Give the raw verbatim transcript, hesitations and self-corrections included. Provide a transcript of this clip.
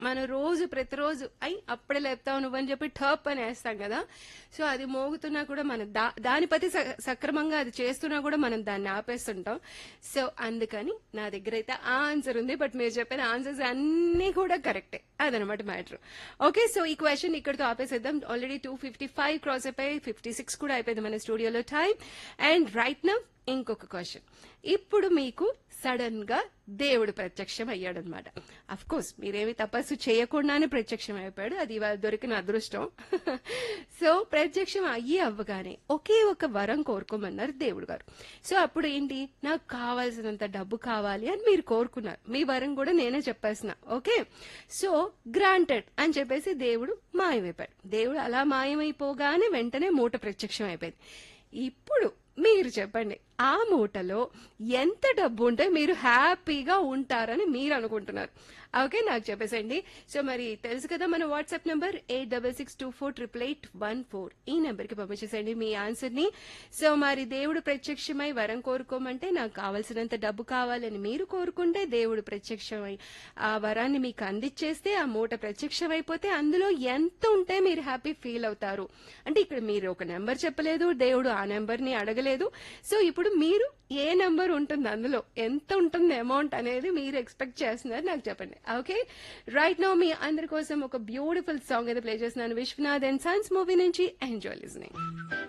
మనం రోజు ప్రతిరోజు అయి అప్పుడే లేపుతావు నువ్వని చెప్పి ఠప్ అని వేస్తాం కదా. సో అది మోగుతున్నా కూడా మనం దా దాని పతి స- సక్రమంగా అది చేస్తున్నా కూడా మనం దాన్ని ఆపేస్తుంటాం. సో అందుకని నా దగ్గర అయితే ఆ ఆన్సర్ ఉంది. బట్ మీరు చెప్పిన ఆన్సర్స్ అన్ని కూడా కరెక్టే, అదనమాట మ్యాటర్. ఓకే, సో ఈ క్వశ్చన్ ఇక్కడితో ఆపేసేద్దాం. Already two fifty five cross అయిపోయి ఫిఫ్టీ సిక్స్ కూడా అయిపోయింది మన స్టూడియోలో టైం. అండ్ రైట్ నౌ ఇంకొక క్వశ్చన్. ఇప్పుడు మీకు సడన్ గా దేవుడు ప్రత్యక్షం అయ్యాడనమాట. అఫ్ కోర్స్ మీరేమి తపస్సు చేయకుండానే ప్రత్యక్షం అయిపోయాడు, అది ఇవాళ దొరికిన అదృష్టం. సో ప్రత్యక్షం అయ్యి అవ్వగానే ఒకే ఒక వరం కోరుకోమన్నారు దేవుడు గారు. సో అప్పుడు ఏంటి, నాకు కావాల్సినంత డబ్బు కావాలి అని మీరు కోరుకున్నారు. మీ వరం కూడా నేనే చెప్పేసిన. ఓకే, సో గ్రాంటెడ్ అని చెప్పేసి దేవుడు మాయమైపోయాడు. దేవుడు అలా మాయమైపోగానే వెంటనే మూట ప్రత్యక్షం అయిపోయింది. ఇప్పుడు మీరు చెప్పండి, ఆ మూటలో ఎంత డబ్బు ఉంటే మీరు హ్యాపీగా ఉంటారని మీరు అనుకుంటున్నారు? ఓకే, నాకు చెప్పేసండి. సో మరి తెలుసు కదా మన WhatsApp number eight double six two four triple eight one four. ఈ నెంబర్ కి పంపించేసండి మీ ఆన్సర్ ని. సో మరి దేవుడు ప్రత్యక్షమై వరం కోరుకోమంటే నాకు కావాల్సినంత డబ్బు కావాలని మీరు కోరుకుంటే దేవుడు ప్రత్యక్షమై ఆ వరాన్ని మీకు అందిచ్చేస్తే ఆ మూట ప్రత్యక్షమైపోతే అందులో ఎంత ఉంటే మీరు హ్యాపీ ఫీల్ అవుతారు అంటే ఇక్కడ మీరు ఒక నెంబర్ చెప్పలేదు, దేవుడు ఆ నెంబర్ ని అడగలేదు. సో ఇప్పుడు మీరు ఏ నెంబర్ ఉంటుంది, అందులో ఎంత ఉంటుంది అమౌంట్ అనేది మీరు ఎక్స్పెక్ట్ చేస్తున్నారు నాకు చెప్పండి. ఓకే, రైట్ నౌ మీ అందరి కోసం ఒక బ్యూటిఫుల్ సాంగ్ అయితే ప్లే చేస్తున్నాను, విశ్వనాథ్ అండ్ సన్స్ మూవీ నుంచి. Enjoy listening.